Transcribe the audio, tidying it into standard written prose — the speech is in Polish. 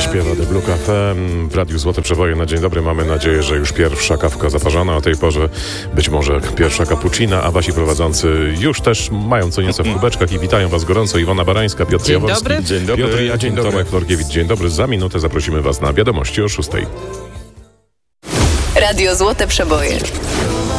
Śpiewa The Blue Cafe w Radiu Złote Przeboje na dzień dobry. Mamy nadzieję, że już pierwsza kawka zaparzana o tej porze, być może pierwsza cappuccina, a wasi prowadzący już też mają co nieco w kubeczkach i witają was gorąco. Iwona Barańska, Piotr Jaworski. Dobry. Dzień dobry. Piotr, a dzień dobry, Tomek Florkiewicz. Dzień dobry. Za minutę zaprosimy was na wiadomości o 6:00. Radio Złote Przeboje.